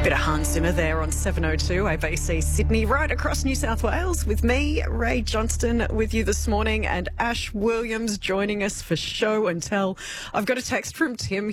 Bit of Hans Zimmer there on 702 ABC Sydney, right across New South Wales with me, Ray Johnston, with you this morning, and Ash Williams joining us for Show and Tell. I've got a text from Tim